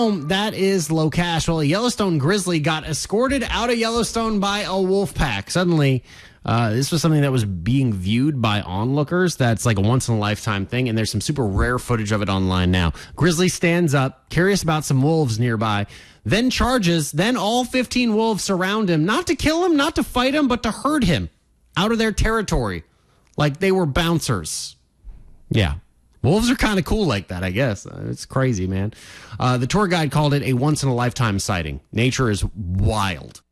home, that is Locash. Well, a Yellowstone grizzly got escorted out of Yellowstone by a wolf pack. Suddenly, this was something that was being viewed by onlookers. That's like a once-in-a-lifetime thing, and there's some super rare footage of it online now. Grizzly stands up, curious about some wolves nearby, then charges. Then all 15 wolves surround him, not to kill him, not to fight him, but to herd him out of their territory like they were bouncers. Yeah. Wolves are kind of cool like that, I guess. It's crazy, man. The tour guide called it a once-in-a-lifetime sighting. Nature is wild.